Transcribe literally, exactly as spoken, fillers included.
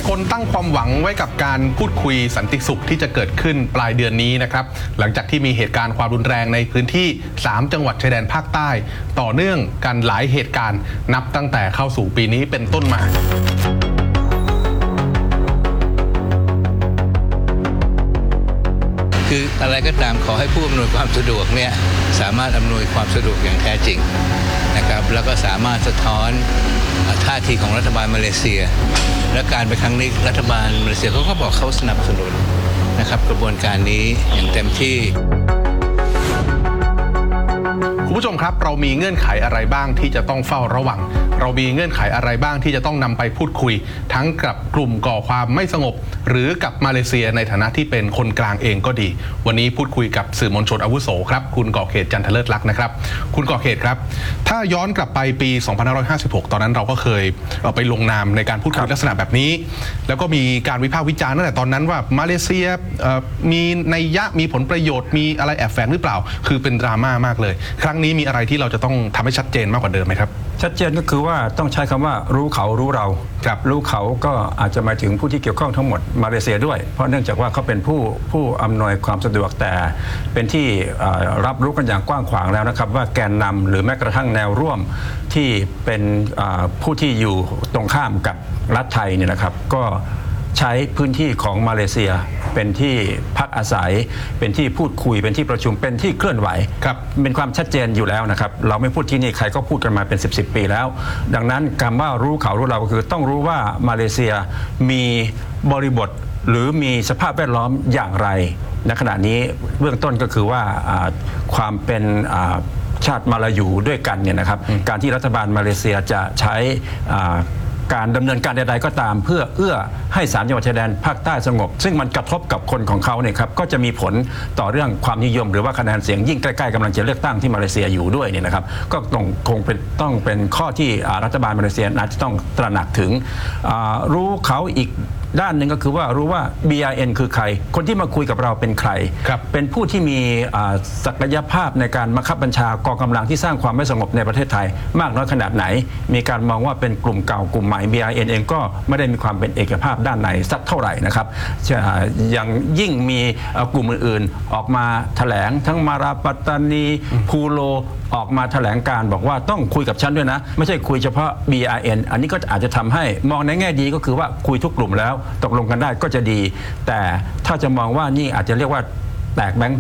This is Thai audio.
ายคนตั้งความหวังไว้กับการพูดคุยสันติสุขที่จะเกิดขึ้นปลายเดือนนี้นะครับหลังจากที่มีเหตุการณ์ความรุนแรงในพื้นที่สามจังหวัดชายแดนภาคใต้ต่อเนื่องกันหลายเหตุการณ์นับตั้งแต่เข้าสู่ปีนี้เป็นต้นมาคืออะไรก็ตามขอให้ผู้อำนวยความสะดวกเนี่ยสามารถอำนวยความสะดวกอย่างแท้จริงนะครับแล้วก็สามารถสะท้อนท่าทีของรัฐบาลมาเลเซียและการไปครั้งนี้รัฐบาลมาเลเซียเขาก็บอกเขาสนับสนุนนะครับกระบวนการนี้อย่างเต็มที่คุณผู้ชมครับเรามีเงื่อนไขอะไรบ้างที่จะต้องเฝ้าระวังเรามีเงื่อนไขอะไรบ้างที่จะต้องนำไปพูดคุยทั้งกับกลุ่มก่อความไม่สงบหรือกับมาเลเซียในฐานะที่เป็นคนกลางเองก็ดีวันนี้พูดคุยกับสื่อมวลชนอาวุโสครับคุณก่อเขตจันทเลิศลักษณ์นะครับคุณก่อเขตครับถ้าย้อนกลับไปปีสองพันห้าร้อยห้าสิบหกตอนนั้นเราก็เคยไปลงนามในการพูดคุยลักษณะแบบนี้แล้วก็มีการวิพากษ์วิจารณ์ตั้งแต่ตอนนั้นว่ามาเลเซียมีนัยยะมีผลประโยชน์มีอะไรแอบแฝงหรือเปล่าคือเป็นดราม่ามากเลยครั้งนี้มีอะไรที่เราจะต้องทำให้ชัดเจนมากกว่าเดิมไหมครับชัดเจนก็คือว่าต้องใช้คำว่ารู้เขารู้เราครับรู้เขาก็อาจจะหมายถึงผู้ที่เกี่ยวข้องทั้งหมดมาเลเซียด้วยเพราะเนื่องจากว่าเขาเป็นผู้ผู้อำนวยความสะดวกแต่เป็นที่รับรู้กันอย่างกว้างขวางแล้วนะครับว่าแกนนำหรือแม้กระทั่งแนวร่วมที่เป็นผู้ที่อยู่ตรงข้ามกับรัฐไทยเนี่ยนะครับก็ใช้พื้นที่ของมาเลเซียเป็นที่พักอาศัยเป็นที่พูดคุยเป็นที่ประชุมเป็นที่เคลื่อนไหวครับเป็นความชัดเจนอยู่แล้วนะครับเราไม่พูดที่นี่ใครก็พูดกันมาเป็นสิบสิบปีแล้วดังนั้นคำว่ารู้เขารู้เราก็คือต้องรู้ว่ามาเลเซียมีบริบทหรือมีสภาพแวดล้อมอย่างไรในขณะนี้เบื้องต้นก็คือว่าความเป็นชาติมาลายูด้วยกันเนี่ยนะครับการที่รัฐบาลมาเลเซียจะใช้การดำเนินการใดๆก็ตามเพื่อเอื้อให้สามจังหวัดชายแดนภาคใต้สงบซึ่งมันกระทบกับคนของเขาเนี่ยครับก็จะมีผลต่อเรื่องความนิยมหรือว่าคะแนนเสียงยิ่งใกล้ๆกำลังจะเลือกตั้งที่มาเลเซียอยู่ด้วยเนี่ยนะครับก็ต้องคงเป็นต้องเป็นข้อที่รัฐบาลมาเลเซียน่าจะต้องตระหนักถึงรู้เขาอีกด้านหนึ่งก็คือว่ารู้ว่า บี อาร์ เอ็น คือใครคนที่มาคุยกับเราเป็นใครเป็นผู้ที่มีศักยภาพในการบังคับบัญชากองกำลังที่สร้างความไม่สงบในประเทศไทยมากน้อยขนาดไหนมีการมองว่าเป็นกลุ่มเก่ากลุ่มใหม่ บี อาร์ เอ็น เองก็ไม่ได้มีความเป็นเอกภาพด้านไหนสักเท่าไหร่นะครับอย่างยิ่งมีกลุ่มอื่นๆออกมาแถลงทั้งมาราปัตตานีพูโลออกมาแถลงการบอกว่าต้องคุยกับฉันด้วยนะไม่ใช่คุยเฉพาะ บี อาร์ เอ็น อันนี้ก็อาจจะทำให้มองในแง่ดีก็คือว่าคุยทุกกลุ่มแล้วตกลงกันได้ก็จะดีแต่ถ้าจะมองว่านี่อาจจะเรียกว่าแตกแบงค์